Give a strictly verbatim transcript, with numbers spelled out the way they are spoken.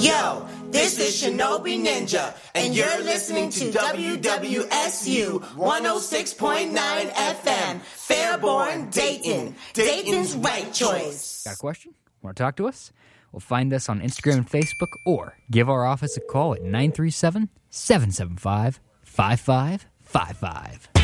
Yo, this is Shinobi Ninja, and you're listening to W W S U one oh six point nine F M, Fairborn, Dayton. Dayton's right choice. Got a question? Want to talk to us? Well, find us on Instagram and Facebook, or give our office a call at nine three seven, seven seven five, five five five five.